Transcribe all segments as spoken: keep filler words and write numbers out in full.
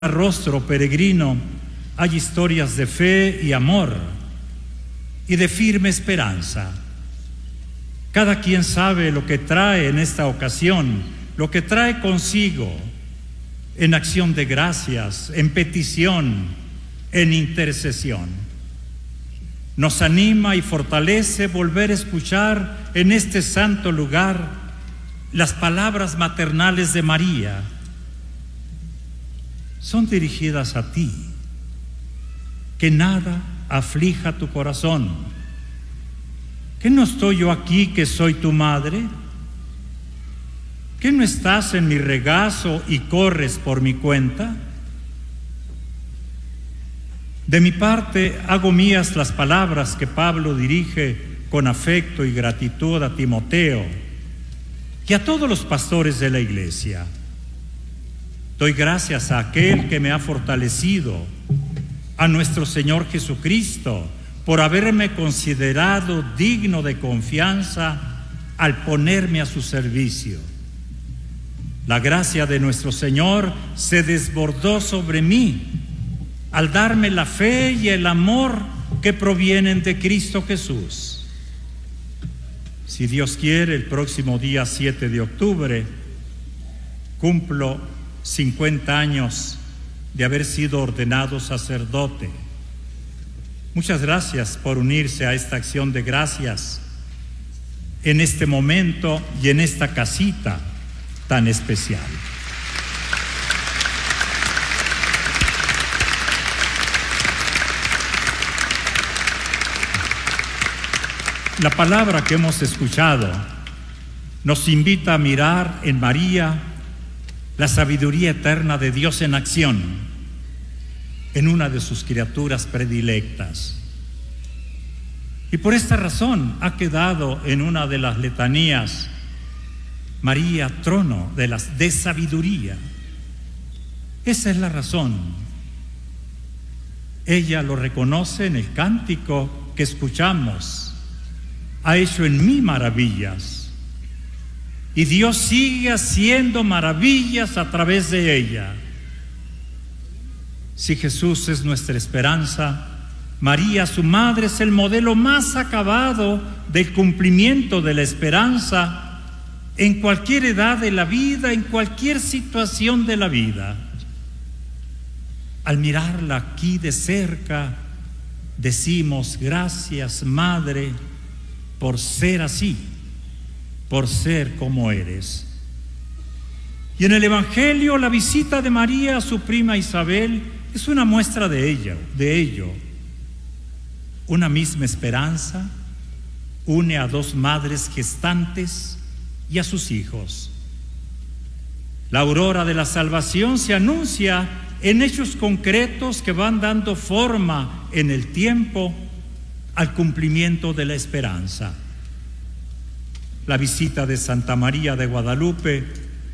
rostro peregrino hay historias de fe y amor y de firme esperanza. Cada quien sabe lo que trae en esta ocasión, lo que trae consigo en acción de gracias, en petición, en intercesión. Nos anima y fortalece volver a escuchar en este santo lugar las palabras maternales de María. Son dirigidas a ti. Que nada aflija tu corazón. ¿Que no estoy yo aquí, que soy tu madre? ¿Que no estás en mi regazo y corres por mi cuenta? De mi parte, hago mías las palabras que Pablo dirige con afecto y gratitud a Timoteo y a todos los pastores de la iglesia. Doy gracias a aquel que me ha fortalecido, a nuestro Señor Jesucristo, por haberme considerado digno de confianza al ponerme a su servicio. La gracia de nuestro Señor se desbordó sobre mí al darme la fe y el amor que provienen de Cristo Jesús. Si Dios quiere, el próximo día siete de octubre cumplo cincuenta años de haber sido ordenado sacerdote. Muchas gracias por unirse a esta acción de gracias en este momento y en esta casita tan especial. La palabra que hemos escuchado nos invita a mirar en María la sabiduría eterna de Dios en acción, en una de sus criaturas predilectas. Y por esta razón ha quedado en una de las letanías María, trono de, las, de sabiduría. Esa es la razón. Ella lo reconoce en el cántico que escuchamos. Ha hecho en mí maravillas. Y Dios sigue haciendo maravillas a través de ella. Si Jesús es nuestra esperanza, María, su madre, es el modelo más acabado del cumplimiento de la esperanza en cualquier edad de la vida, en cualquier situación de la vida. Al mirarla aquí de cerca, decimos: gracias, Madre, por ser así, por ser como eres. Y en el Evangelio, la visita de María a su prima Isabel es una muestra de ello, de ello. Una misma esperanza une a dos madres gestantes y a sus hijos. La aurora de la salvación se anuncia en hechos concretos que van dando forma en el tiempo al cumplimiento de la esperanza. La visita de Santa María de Guadalupe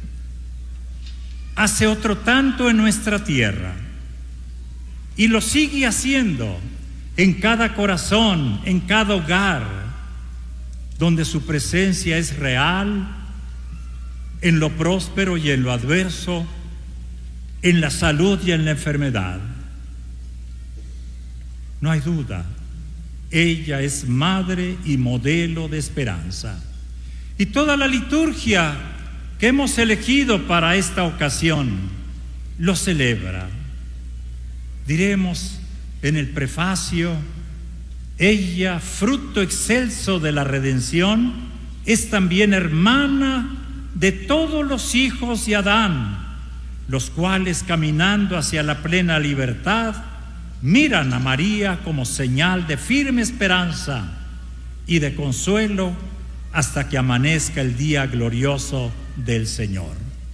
hace otro tanto en nuestra tierra y lo sigue haciendo en cada corazón, en cada hogar, donde su presencia es real, en lo próspero y en lo adverso, en la salud y en la enfermedad. No hay duda, ella es madre y modelo de esperanza. Y toda la liturgia que hemos elegido para esta ocasión lo celebra. Diremos en el prefacio: ella, fruto excelso de la redención, es también hermana de todos los hijos de Adán, los cuales, caminando hacia la plena libertad, miran a María como señal de firme esperanza y de consuelo hasta que amanezca el día glorioso del Señor.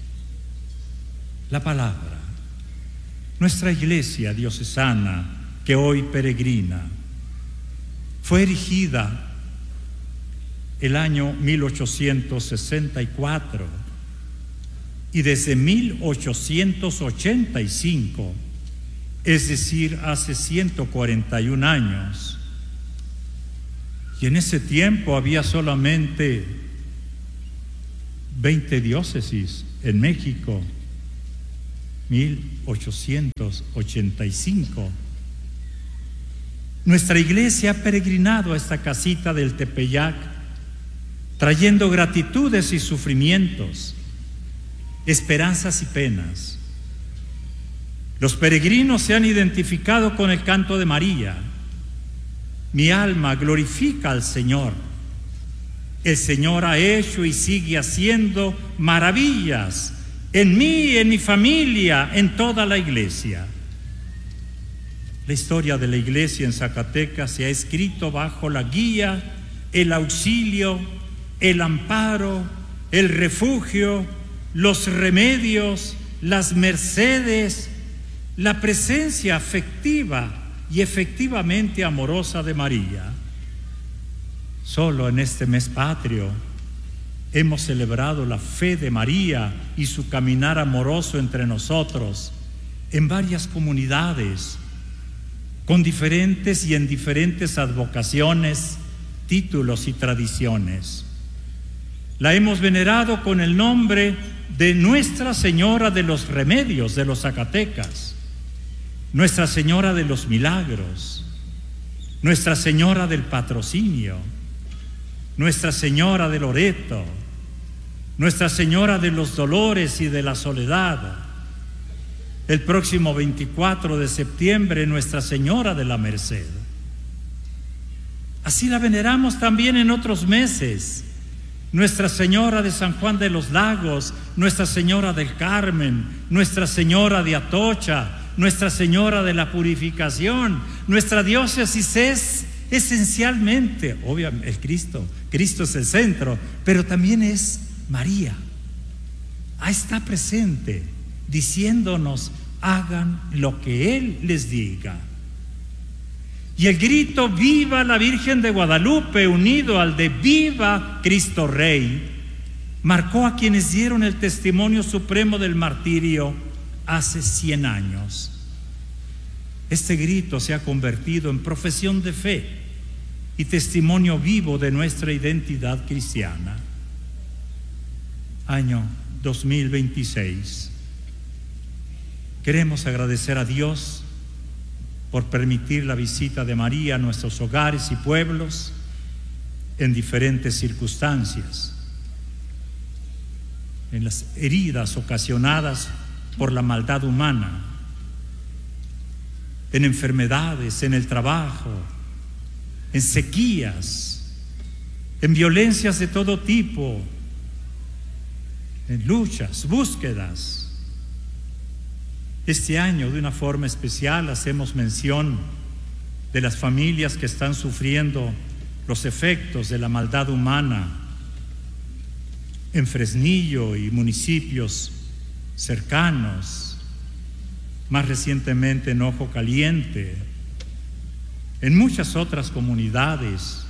La palabra. Nuestra iglesia diocesana, que hoy peregrina, fue erigida el año mil ochocientos sesenta y cuatro y desde mil ochocientos ochenta y cinco, es decir, hace ciento cuarenta y un años. Y en ese tiempo había solamente veinte diócesis en México, mil ochocientos ochenta y cinco. Nuestra iglesia ha peregrinado a esta casita del Tepeyac, trayendo gratitudes y sufrimientos, esperanzas y penas. Los peregrinos se han identificado con el canto de María. Mi alma glorifica al Señor. El Señor ha hecho y sigue haciendo maravillas en mí, en mi familia, en toda la iglesia. La historia de la iglesia en Zacatecas se ha escrito bajo la guía, el auxilio, el amparo, el refugio, los remedios, las mercedes, la presencia afectiva y efectivamente amorosa de María. Solo en este mes patrio hemos celebrado la fe de María y su caminar amoroso entre nosotros en varias comunidades, con diferentes y en diferentes advocaciones, títulos y tradiciones. La hemos venerado con el nombre de Nuestra Señora de los Remedios de los Zacatecas, Nuestra Señora de los Milagros, Nuestra Señora del Patrocinio, Nuestra Señora de Loreto, Nuestra Señora de los Dolores y de la Soledad. El próximo veinticuatro de septiembre, Nuestra Señora de la Merced. Así la veneramos también en otros meses. Nuestra Señora de San Juan de los Lagos, Nuestra Señora del Carmen, Nuestra Señora de Atocha, Nuestra Señora de la Purificación. Nuestra diócesis es esencialmente, obviamente, el Cristo. Cristo es el centro, pero también es María. Ahí está presente, diciéndonos, hagan lo que Él les diga. Y el grito viva la Virgen de Guadalupe, unido al de viva Cristo Rey, marcó a quienes dieron el testimonio supremo del martirio hace cien años. Este grito se ha convertido en profesión de fe y testimonio vivo de nuestra identidad cristiana. Año dos mil veintiséis. Queremos agradecer a Dios por permitir la visita de María a nuestros hogares y pueblos en diferentes circunstancias, en las heridas ocasionadas por la maldad humana, en enfermedades, en el trabajo, en sequías, en violencias de todo tipo, en luchas, búsquedas. Este año, de una forma especial, hacemos mención de las familias que están sufriendo los efectos de la maldad humana en Fresnillo y municipios cercanos, más recientemente en Ojo Caliente, en muchas otras comunidades,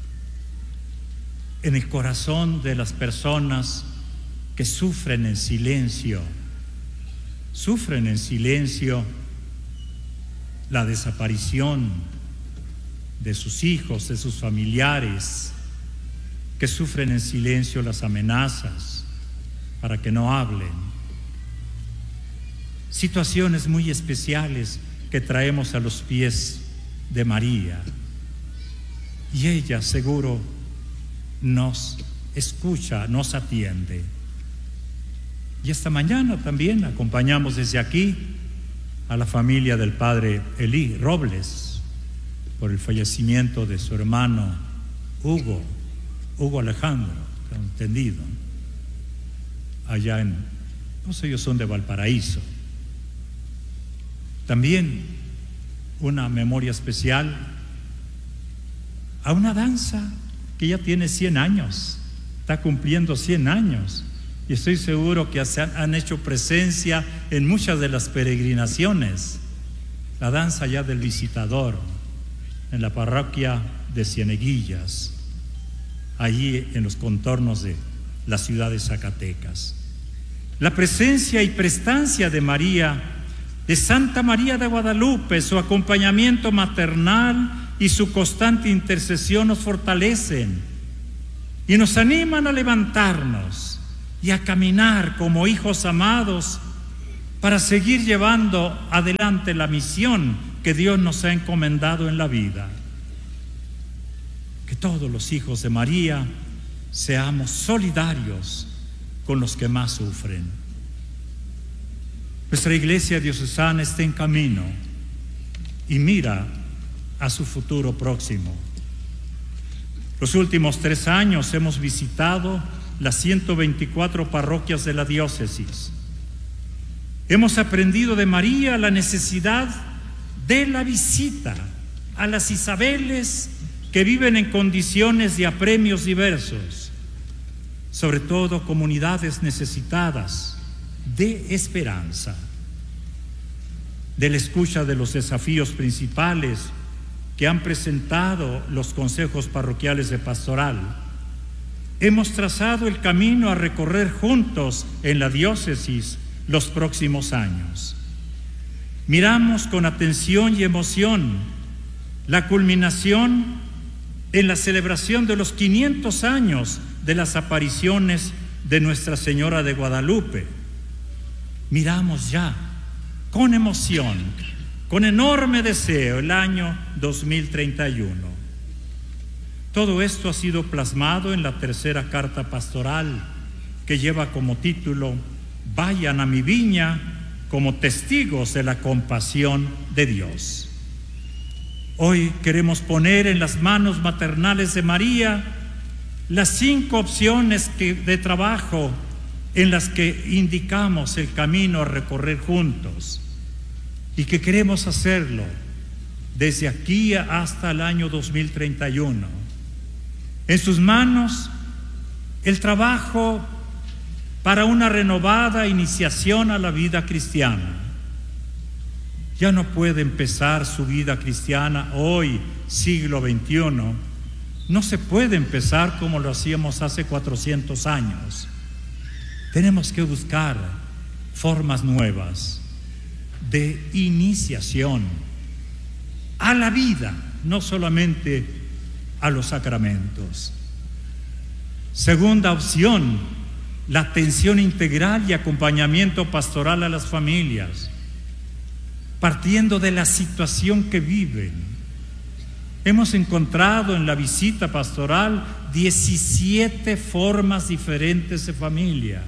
en el corazón de las personas que sufren en silencio. Sufren en silencio la desaparición de sus hijos, de sus familiares, que sufren en silencio las amenazas para que no hablen. Situaciones muy especiales que traemos a los pies de María. Y ella seguro nos escucha, nos atiende. Y esta mañana también acompañamos desde aquí a la familia del padre Elí Robles por el fallecimiento de su hermano Hugo, Hugo Alejandro, entendido, allá en, no sé, ellos son de Valparaíso. También una memoria especial a una danza que ya tiene cien años, está cumpliendo cien años. Y estoy seguro que se han, han hecho presencia en muchas de las peregrinaciones. La danza ya del visitador, en la parroquia de Cieneguillas, allí en los contornos de la ciudad de Zacatecas. La presencia y prestancia de María, de Santa María de Guadalupe, su acompañamiento maternal y su constante intercesión nos fortalecen y nos animan a levantarnos y a caminar como hijos amados para seguir llevando adelante la misión que Dios nos ha encomendado en la vida. Que todos los hijos de María seamos solidarios con los que más sufren. Nuestra iglesia diocesana está en camino y mira a su futuro próximo. Los últimos tres años hemos visitado las ciento veinticuatro parroquias de la diócesis. Hemos aprendido de María la necesidad de la visita a las Isabeles que viven en condiciones de apremios diversos, sobre todo comunidades necesitadas de esperanza, de la escucha de los desafíos principales que han presentado los consejos parroquiales de pastoral. Hemos trazado el camino a recorrer juntos en la diócesis los próximos años. Miramos con atención y emoción la culminación en la celebración de los quinientos años de las apariciones de Nuestra Señora de Guadalupe. Miramos ya con emoción, con enorme deseo, el año dos mil treinta y uno. Todo esto ha sido plasmado en la tercera carta pastoral, que lleva como título Vayan a mi viña como testigos de la compasión de Dios. Hoy queremos poner en las manos maternales de María las cinco opciones que, de trabajo en las que indicamos el camino a recorrer juntos y que queremos hacerlo desde aquí hasta el año dos mil treinta y uno. En sus manos el trabajo para una renovada iniciación a la vida cristiana. Ya no puede empezar su vida cristiana hoy, siglo veintiuno. No se puede empezar como lo hacíamos hace cuatrocientos años. Tenemos que buscar formas nuevas de iniciación a la vida, no solamente a los sacramentos. Segunda opción, la atención integral y acompañamiento pastoral a las familias, partiendo de la situación que viven. Hemos encontrado en la visita pastoral diecisiete formas diferentes de familia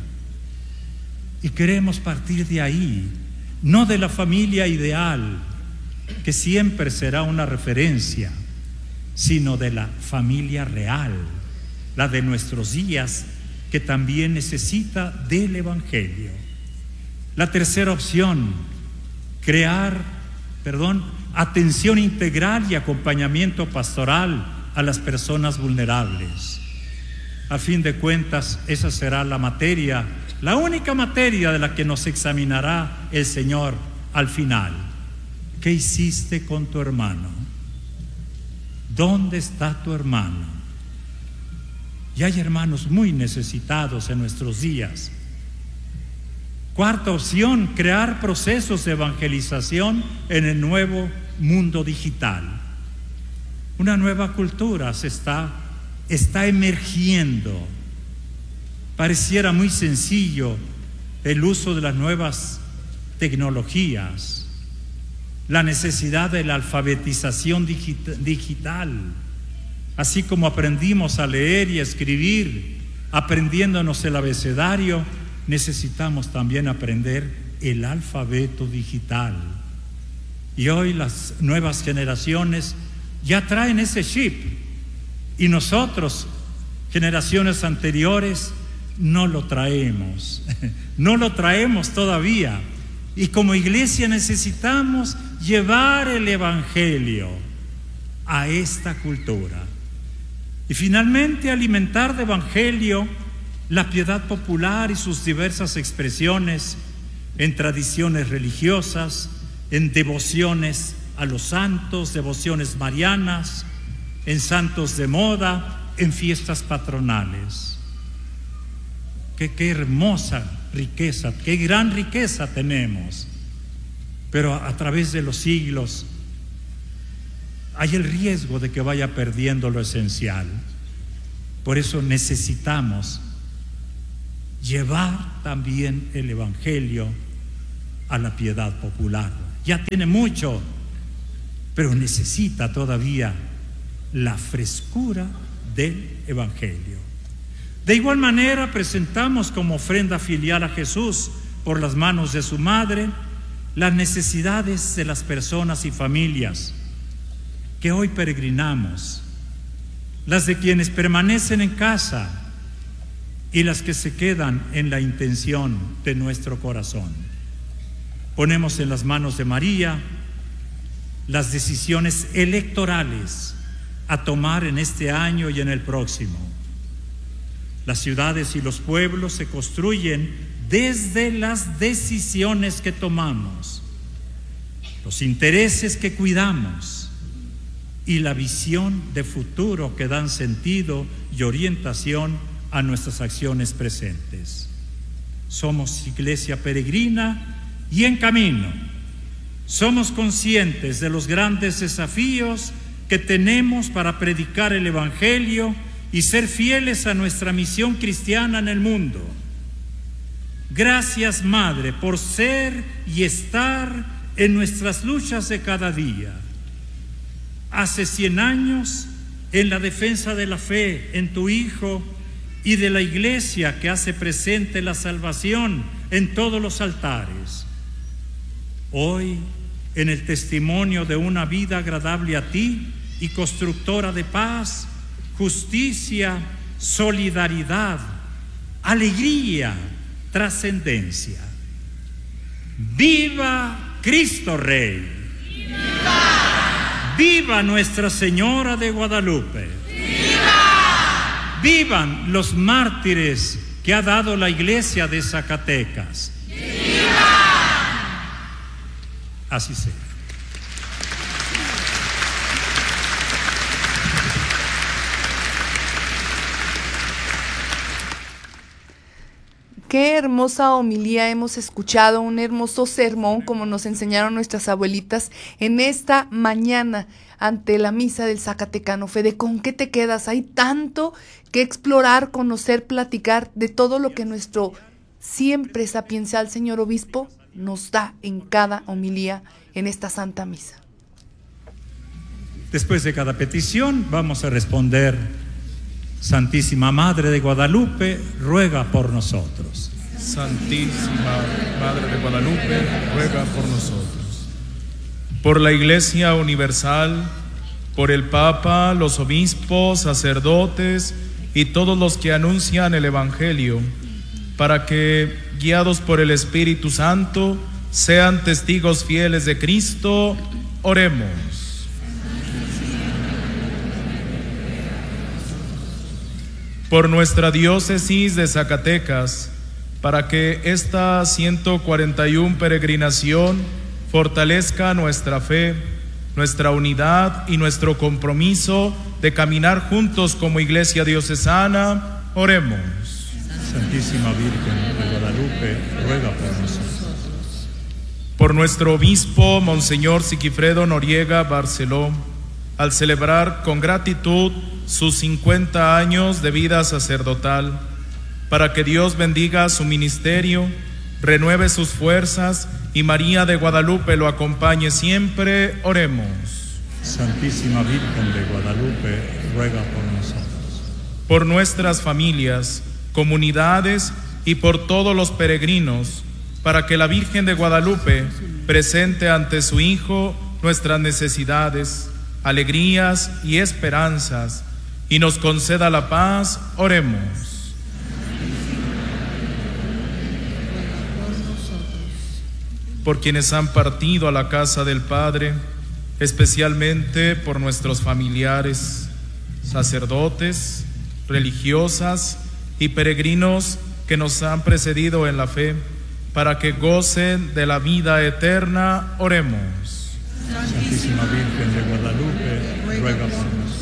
y queremos partir de ahí, no de la familia ideal, que siempre será una referencia, sino de la familia real, la de nuestros días, que también necesita del Evangelio. La tercera opción, crear, perdón, atención integral y acompañamiento pastoral a las personas vulnerables. A fin de cuentas, esa será la materia, la única materia de la que nos examinará el Señor al final. ¿Qué hiciste con tu hermano? ¿Dónde está tu hermano? Y hay hermanos muy necesitados en nuestros días. Cuarta opción, crear procesos de evangelización en el nuevo mundo digital. Una nueva cultura se está, está emergiendo. Pareciera muy sencillo el uso de las nuevas tecnologías, la necesidad de la alfabetización digital. Así como aprendimos a leer y a escribir, aprendiéndonos el abecedario, necesitamos también aprender el alfabeto digital. Y hoy las nuevas generaciones ya traen ese chip y nosotros, generaciones anteriores, no lo traemos, no lo traemos todavía. Y como iglesia necesitamos llevar el Evangelio a esta cultura. Y finalmente alimentar de Evangelio la piedad popular y sus diversas expresiones en tradiciones religiosas, en devociones a los santos, devociones marianas, en santos de moda, en fiestas patronales. Qué, qué hermosa riqueza, qué gran riqueza tenemos. Pero a, a través de los siglos hay el riesgo de que vaya perdiendo lo esencial. Por eso necesitamos llevar también el Evangelio a la piedad popular. Ya tiene mucho, pero necesita todavía la frescura del Evangelio. De igual manera, presentamos como ofrenda filial a Jesús por las manos de su madre las necesidades de las personas y familias que hoy peregrinamos, las de quienes permanecen en casa y las que se quedan en la intención de nuestro corazón. Ponemos en las manos de María las decisiones electorales a tomar en este año y en el próximo. Las ciudades y los pueblos se construyen desde las decisiones que tomamos, los intereses que cuidamos y la visión de futuro que dan sentido y orientación a nuestras acciones presentes. Somos iglesia peregrina y en camino. Somos conscientes de los grandes desafíos que tenemos para predicar el Evangelio y ser fieles a nuestra misión cristiana en el mundo. Gracias, Madre, por ser y estar en nuestras luchas de cada día. Hace cien años, en la defensa de la fe en tu Hijo y de la Iglesia que hace presente la salvación en todos los altares. Hoy, en el testimonio de una vida agradable a ti y constructora de paz, justicia, solidaridad, alegría, trascendencia. ¡Viva Cristo Rey! ¡Viva! ¡Viva Nuestra Señora de Guadalupe! ¡Viva! ¡Vivan los mártires que ha dado la Iglesia de Zacatecas! ¡Viva! Así sea. Qué hermosa homilía hemos escuchado, un hermoso sermón como nos enseñaron nuestras abuelitas en esta mañana ante la misa del Zacatecano. Fede, ¿con qué te quedas? Hay tanto que explorar, conocer, platicar de todo lo que nuestro siempre sapiencial señor obispo nos da en cada homilía en esta Santa Misa. Después de cada petición vamos a responder: Santísima Madre de Guadalupe, ruega por nosotros. Santísima Madre de Guadalupe, ruega por nosotros. Por la Iglesia Universal, por el Papa, los obispos, sacerdotes y todos los que anuncian el Evangelio, para que, guiados por el Espíritu Santo, sean testigos fieles de Cristo, oremos. Por nuestra diócesis de Zacatecas, para que esta ciento cuarenta y una peregrinación fortalezca nuestra fe, nuestra unidad y nuestro compromiso de caminar juntos como Iglesia diocesana, oremos. Santísima Virgen de Guadalupe, ruega por nosotros. Por nuestro obispo, Monseñor Sigifredo Noriega Barceló, al celebrar con gratitud sus cincuenta años de vida sacerdotal, para que Dios bendiga su ministerio, renueve sus fuerzas y María de Guadalupe lo acompañe siempre, oremos. Santísima Virgen de Guadalupe, ruega por nosotros. Por nuestras familias, comunidades y por todos los peregrinos, para que la Virgen de Guadalupe presente ante su Hijo nuestras necesidades, alegrías y esperanzas, y nos conceda la paz, oremos. Por quienes han partido a la casa del Padre, especialmente por nuestros familiares, sacerdotes, religiosas y peregrinos que nos han precedido en la fe, para que gocen de la vida eterna, oremos. Santísima Virgen de Guadalupe, ruega por nosotros.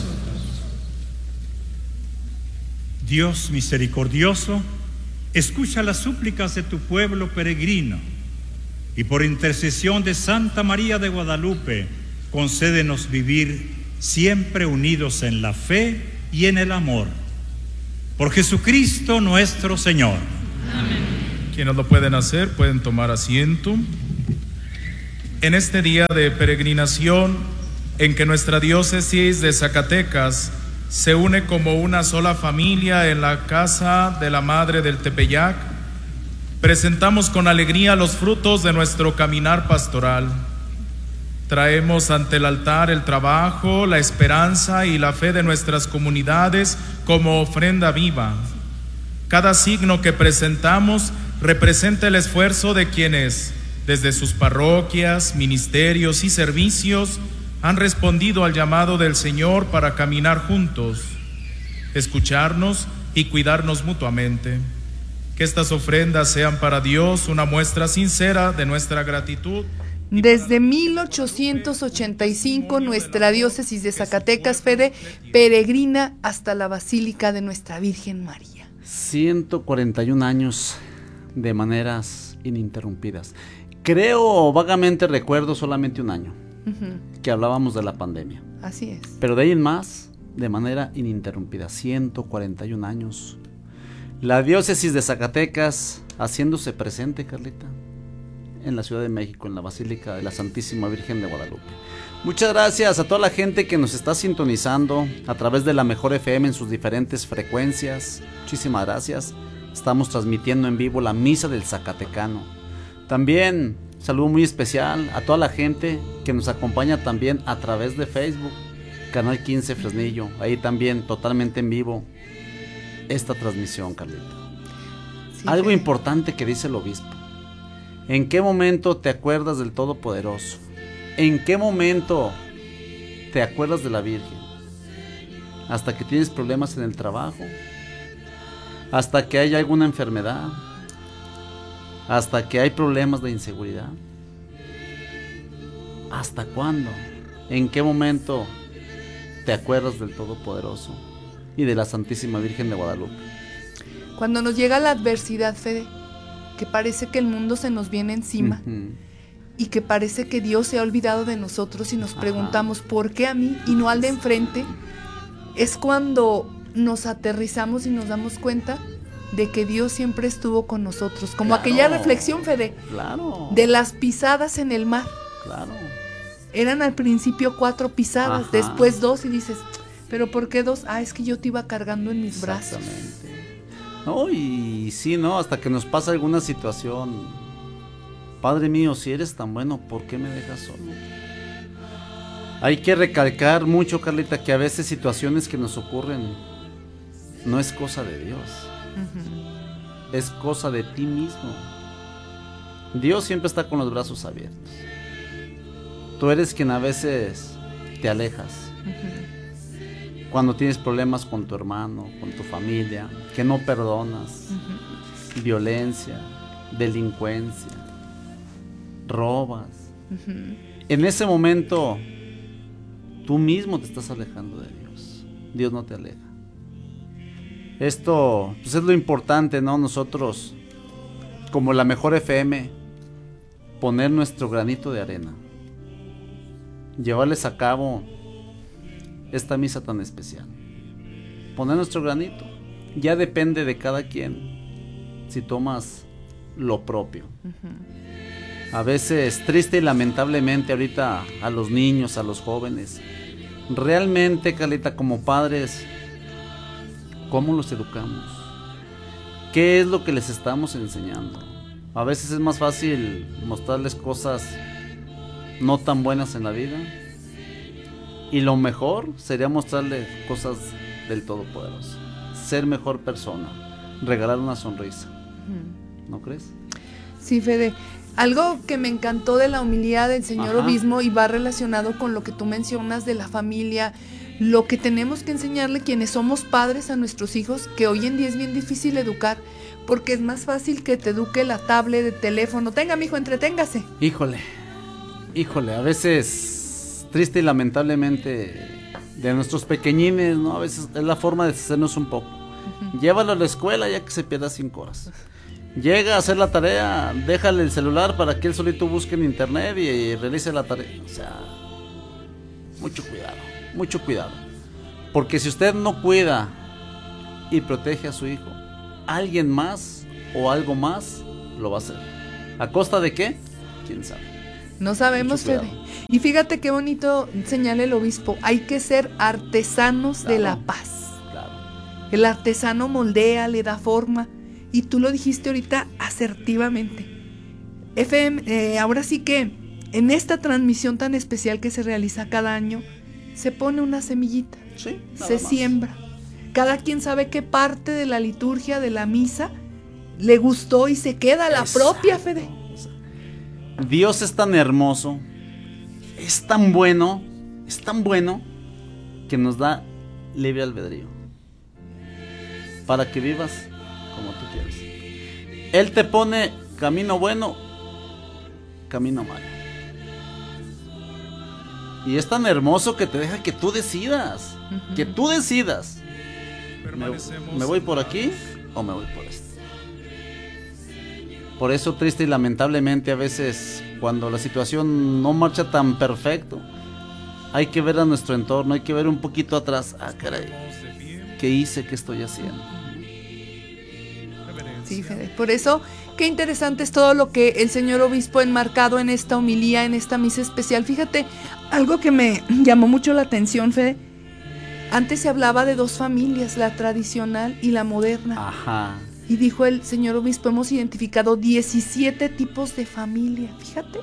Dios misericordioso, escucha las súplicas de tu pueblo peregrino y por intercesión de Santa María de Guadalupe, concédenos vivir siempre unidos en la fe y en el amor. Por Jesucristo nuestro Señor. Amén. Quienes lo pueden hacer pueden tomar asiento. En este día de peregrinación en que nuestra diócesis de Zacatecas se une como una sola familia en la casa de la Madre del Tepeyac, presentamos con alegría los frutos de nuestro caminar pastoral. Traemos ante el altar el trabajo, la esperanza y la fe de nuestras comunidades como ofrenda viva. Cada signo que presentamos representa el esfuerzo de quienes, desde sus parroquias, ministerios y servicios, han respondido al llamado del Señor para caminar juntos, escucharnos y cuidarnos mutuamente. Que estas ofrendas sean para Dios una muestra sincera de nuestra gratitud. Desde mil ochocientos ochenta y cinco, nuestra diócesis de Zacatecas, Fede, peregrina hasta la Basílica de Nuestra Virgen María. ciento cuarenta y un años de maneras ininterrumpidas. Creo, vagamente recuerdo solamente un año, uh-huh, que hablábamos de la pandemia. Así es. Pero de ahí en más, de manera ininterrumpida, ciento cuarenta y un años. La diócesis de Zacatecas haciéndose presente, Carlita, en la Ciudad de México, en la Basílica de la Santísima Virgen de Guadalupe. Muchas gracias a toda la gente que nos está sintonizando a través de la Mejor F M en sus diferentes frecuencias. Muchísimas gracias. Estamos transmitiendo en vivo la Misa del Zacatecano. También saludo muy especial a toda la gente que nos acompaña también a través de Facebook, Canal quince Fresnillo. Ahí también totalmente en vivo esta transmisión, Carlita. Sí, algo que... importante que dice el obispo. ¿En qué momento te acuerdas del Todopoderoso? ¿En qué momento te acuerdas de la Virgen? ¿Hasta que tienes problemas en el trabajo? ¿Hasta que hay alguna enfermedad? ¿Hasta que hay problemas de inseguridad? ¿Hasta cuándo? ¿En qué momento te acuerdas del Todopoderoso y de la Santísima Virgen de Guadalupe? Cuando nos llega la adversidad, Fede, que parece que el mundo se nos viene encima, uh-huh, y que parece que Dios se ha olvidado de nosotros y nos Ajá. preguntamos ¿por qué a mí y no al de enfrente? Es cuando nos aterrizamos y nos damos cuenta de que Dios siempre estuvo con nosotros, como claro, aquella reflexión, Fede, claro, de las pisadas en el mar. Claro. Eran al principio cuatro pisadas, Ajá. después dos, y dices, ¿pero por qué dos? Ah, es que yo te iba cargando en mis brazos. No, y sí, ¿no? Hasta que nos pasa alguna situación. Padre mío, si eres tan bueno, ¿por qué me dejas solo? Hay que recalcar mucho, Carlita, que a veces situaciones que nos ocurren no es cosa de Dios, uh-huh, es cosa de ti mismo. Dios siempre está con los brazos abiertos. Tú eres quien a veces te alejas, uh-huh, cuando tienes problemas con tu hermano, con tu familia, que no perdonas, uh-huh, violencia, delincuencia, robas. Uh-huh. En ese momento tú mismo te estás alejando de Dios. Dios no te aleja. Esto pues es lo importante, ¿no? Nosotros, como la Mejor F M, poner nuestro granito de arena, llevarles a cabo esta misa tan especial, poner nuestro granito. Ya depende de cada quien si tomas lo propio. Uh-huh. A veces, triste y lamentablemente, ahorita a los niños, a los jóvenes, realmente, Carlita, como padres, ¿cómo los educamos? ¿Qué es lo que les estamos enseñando? A veces es más fácil mostrarles cosas no tan buenas en la vida, y lo mejor sería mostrarles cosas del Todopoderoso, ser mejor persona, regalar una sonrisa. ¿No crees? Sí, Fede. Algo que me encantó de la homilía del señor Ajá. obispo, y va relacionado con lo que tú mencionas de la familia, lo que tenemos que enseñarle quienes somos padres a nuestros hijos, que hoy en día es bien difícil educar, porque es más fácil que te eduque la tablet, el teléfono. Tenga, mijo, entreténgase. Híjole, híjole, a veces, triste y lamentablemente, de nuestros pequeñines, ¿no? A veces es la forma de deshacernos un poco. Uh-huh. Llévalo a la escuela ya que se pierda cinco horas. Llega a hacer la tarea, déjale el celular para que él solito busque en internet y, y realice la tarea. O sea, mucho cuidado, mucho cuidado. Porque si usted no cuida y protege a su hijo, alguien más o algo más lo va a hacer. ¿A costa de qué? ¿Quién sabe? No sabemos, Mucho Fede. cuidado. Y fíjate qué bonito señala el obispo. Hay que ser artesanos Claro. de la paz. Claro. El artesano moldea, le da forma. Y tú lo dijiste ahorita asertivamente. F M, eh, ahora sí que en esta transmisión tan especial que se realiza cada año, se pone una semillita, Sí, nada se más. siembra. Cada quien sabe qué parte de la liturgia, de la misa, le gustó y se queda la Exacto. propia, Fede. Dios es tan hermoso, es tan bueno, es tan bueno que nos da libre albedrío para que vivas como tú quieres. Él te pone camino bueno, camino malo. Y es tan hermoso que te deja que tú decidas, Ujú. que tú decidas. Me, Permanecemos me voy por aquí o me voy por este. Por eso triste y lamentablemente a veces cuando la situación no marcha tan perfecto, hay que ver a nuestro entorno, hay que ver un poquito atrás. Ah, caray, ¿qué hice? ¿Qué estoy haciendo? Sí, Fede. Por eso, qué interesante es todo lo que el señor obispo ha enmarcado en esta homilía, en esta misa especial. Fíjate, algo que me llamó mucho la atención, Fede. Antes se hablaba de dos familias, la tradicional y la moderna. Ajá. Y dijo el señor obispo, hemos identificado diecisiete tipos de familia. Fíjate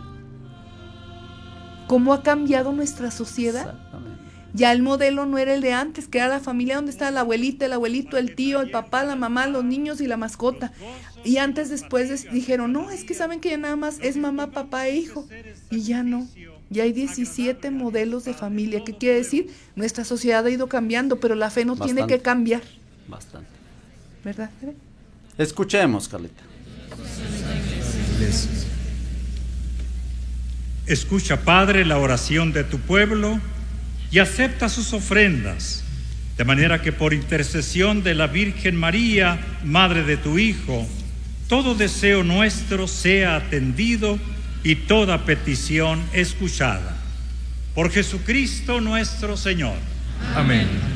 cómo ha cambiado nuestra sociedad. Exactamente. Ya el modelo no era el de antes, que era la familia donde estaba la abuelita, el abuelito, el tío, el papá, la mamá, los niños y la mascota. Y antes después des- dijeron, no, es que saben que ya nada más es mamá, papá e hijo. Y ya no, ya hay diecisiete modelos de familia. ¿Qué quiere decir? Nuestra sociedad ha ido cambiando, pero la fe no tiene Bastante. que cambiar, Bastante. ¿verdad, Fede? Escuchemos, Carlita. Escucha, Padre, la oración de tu pueblo y acepta sus ofrendas, de manera que por intercesión de la Virgen María, Madre de tu Hijo, todo deseo nuestro sea atendido y toda petición escuchada. Por Jesucristo nuestro Señor. Amén.